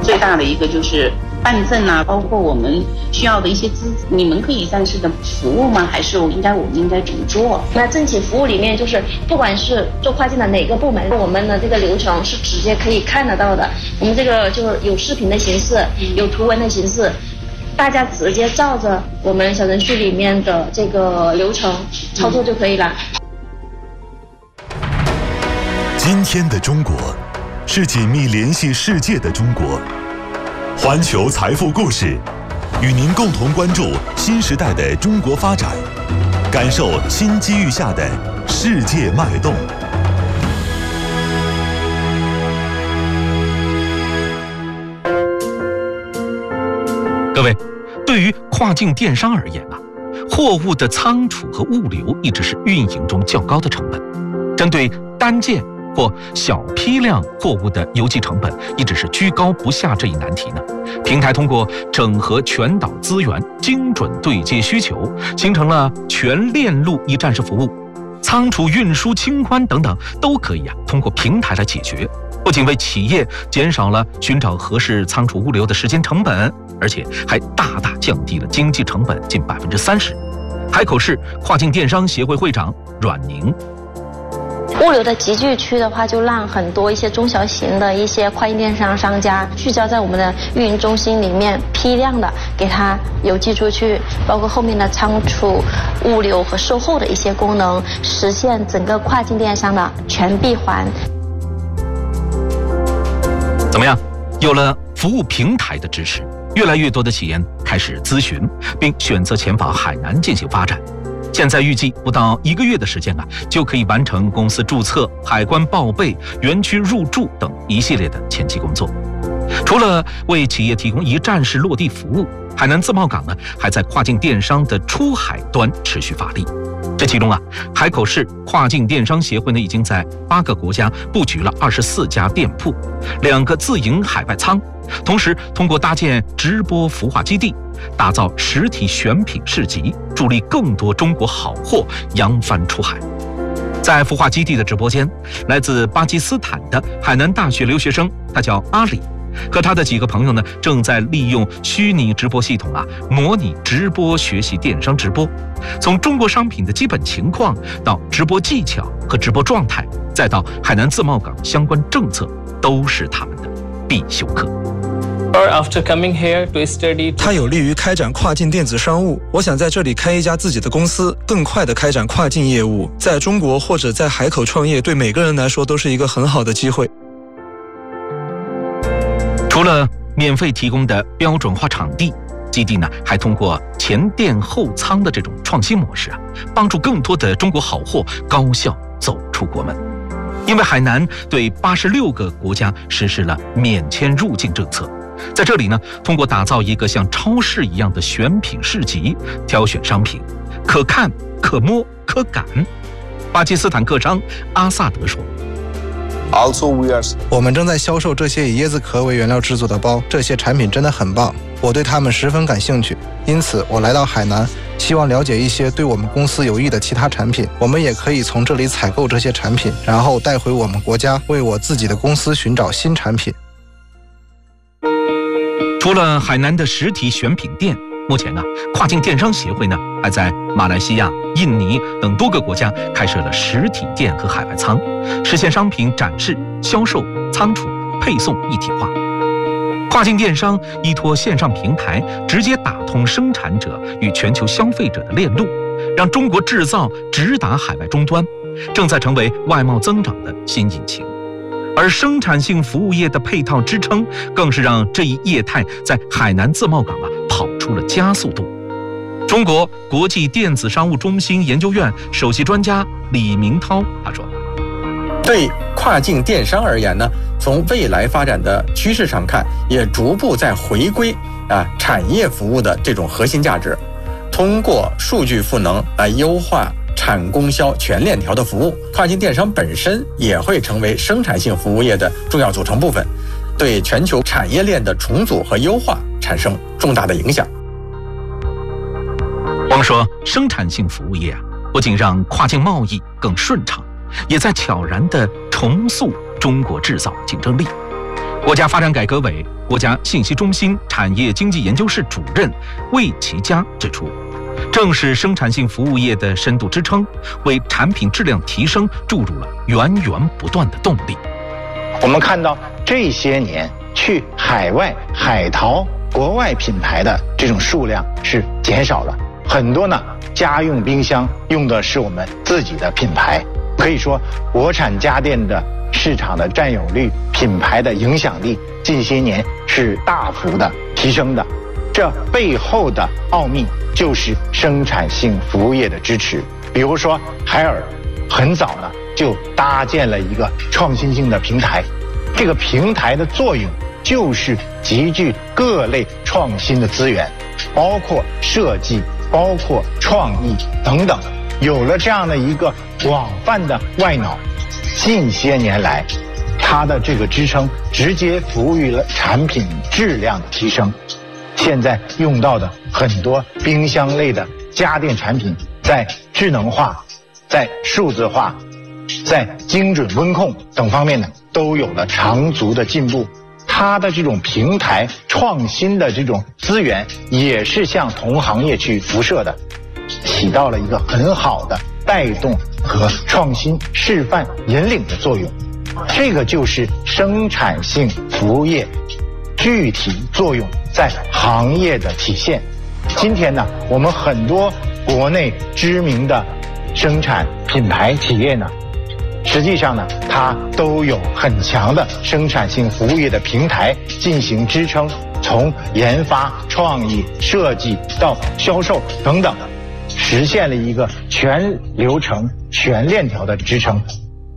最大的一个就是办证啊，包括我们需要的一些资，你们可以暂时的服务吗？还是我们应该怎么做？ 那政企服务里面，就是不管是做跨境的哪个部门，我们的这个流程是直接可以看得到的。我们这个就是有视频的形式，有图文的形式，大家直接照着我们小程序里面的这个流程操作就可以了。 今天的中国是紧密联系世界的中国。环球财富故事与您共同关注新时代的中国发展，感受新机遇下的世界脉动。 各位，对于跨境电商而言啊，货物的仓储和物流一直是运营中较高的成本。针对单件或小批量货物的邮寄成本一直是居高不下这一难题呢，平台通过整合全岛资源，精准对接需求，形成了全链路一站式服务，仓储、运输、清关等等都可以通过平台来解决。不仅为企业减少了寻找合适仓储物流的时间成本，而且还大大降低了经济成本近30%。海口市跨境电商协会会长阮宁。 物流的集聚区的话，就让很多一些中小型的一些跨境电商商家聚焦在我们的运营中心里面，批量的给它邮寄出去，包括后面的仓储、物流和售后的一些功能，实现整个跨境电商的全闭环。 怎么样？有了服务平台的支持，越来越多的企业开始咨询并选择前往海南进行发展。现在预计不到1个月的时间就可以完成公司注册、海关报备、园区入驻等一系列的前期工作。除了为企业提供一站式落地服务，海南自贸港还在跨境电商的出海端持续发力。这其中海口市跨境电商协会已经在8个国家布局了24家店铺、2个自营海外仓，同时通过搭建直播孵化基地，打造实体选品市集，助力更多中国好货扬帆出海。在孵化基地的直播间，来自巴基斯坦的海南大学留学生，他叫阿里，和他的几个朋友正在利用虚拟直播系统模拟直播学习电商直播，从中国商品的基本情况到直播技巧和直播状态，再到海南自贸港相关政策，都是他们的必修课。 它有利于开展跨境电子商务。我想在这里开一家自己的公司，更快地开展跨境业务。在中国或者在海口创业，对每个人来说都是一个很好的机会。 除了免费提供的标准化场地，基地还通过前店后仓的这种创新模式帮助更多的中国好货高效走出国门。因为海南对86个国家实施了免签入境政策，在这里通过打造一个像超市一样的选品市集，挑选商品可看、可摸、可感。巴基斯坦客商阿萨德说， 我们正在销售这些以椰子壳为原料制作的包，这些产品真的很棒，我对它们十分感兴趣。因此我来到海南，希望了解一些对我们公司有益的其他产品，我们也可以从这里采购这些产品，然后带回我们国家，为我自己的公司寻找新产品。 除了海南的实体选品店，目前跨境电商协会还在马来西亚、印尼等多个国家开设了实体店和海外仓，实现商品展示、销售、仓储、配送一体化。跨境电商依托线上平台，直接打通生产者与全球消费者的链路，让中国制造直达海外终端，正在成为外贸增长的新引擎。而生产性服务业的配套支撑，更是让这一业态在海南自贸港跑出了加速度。中国国际电子商务中心研究院首席专家李明涛他说， 对跨境电商而言从未来发展的趋势上看，也逐步在回归产业服务的这种核心价值，通过数据赋能来优化产供销全链条的服务，跨境电商本身也会成为生产性服务业的重要组成部分，对全球产业链的重组和优化产生重大的影响。 我们说，生产性服务业不仅让跨境贸易更顺畅，也在悄然地重塑中国制造竞争力。 国家发展改革委国家信息中心产业经济研究室主任魏其佳指出，正是生产性服务业的深度支撑，为产品质量提升注入了源源不断的动力。 我们看到这些年去海外海淘国外品牌的这种数量是减少了，很多呢家用冰箱用的是我们自己的品牌，可以说国产家电的市场的占有率、品牌的影响力近些年是大幅的提升的。这背后的奥秘就是生产性服务业的支持。比如说海尔很早呢就搭建了一个创新性的平台，这个平台的作用就是集聚各类创新的资源，包括设计、包括创意等等。有了这样的一个广泛的外脑，近些年来它的这个支撑直接服务于了产品质量的提升。现在用到的很多冰箱类的家电产品，在智能化、在数字化、在精准温控等方面呢，都有了长足的进步。它的这种平台创新的这种资源，也是向同行业去辐射的，起到了一个很好的带动和创新示范引领的作用。这个就是生产性服务业具体作用在行业的体现。今天呢，我们很多国内知名的生产品牌企业呢，实际上呢，它都有很强的生产性服务业的平台进行支撑，从研发、创意、设计到销售等等，实现了一个全流程、全链条的支撑。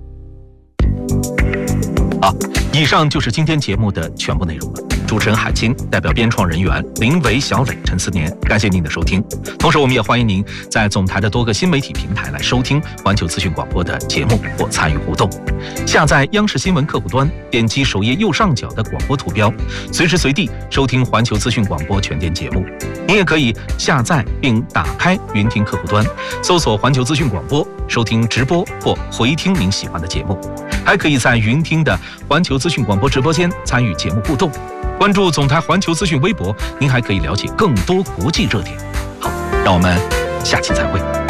好，以上就是今天节目的全部内容了。主持人海清，代表编创人员林伟、小磊、陈思年，感谢您的收听。同时，我们也欢迎您在总台的多个新媒体平台来收听环球资讯广播的节目或参与互动。下载央视新闻客户端，点击首页右上角的广播图标，随时随地收听环球资讯广播全天节目。您也可以下载并打开云听客户端，搜索环球资讯广播，收听直播或回听您喜欢的节目。还可以在云听的环球资讯广播直播间参与节目互动。关注总台环球资讯微博，您还可以了解更多国际热点。好，让我们下期再会。